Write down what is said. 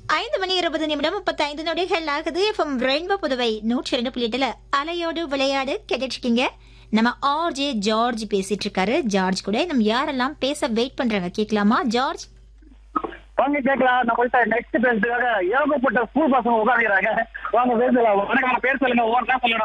5:20 35 நொடிகள் ஆகுது. FM rainbow Puduvai 102.8 அலையோடு விளையாடு கேட்டுட்டு இருக்கீங்க. நம்ம ஆர்ஜே ஜார்ஜ் பேசிட்டு இருக்காரு. ஜார்ஜ் கூட நம்ம யாரெல்லாம் பேச வெயிட் பண்றாங்க கேட்கலாமா? ஜார்ஜ் வாங்க கேட்கலாம். நம்ம நெக்ஸ்ட் பேசுறதுக்காக ஏகப்பட்ட ஸ்கூல் பசங்க உட்காந்துக்கிறாங்க. வாங்க பேசலாம். வணக்கம், பேர் சொல்லுங்க. ஒவ்வொரு சொல்லணும்.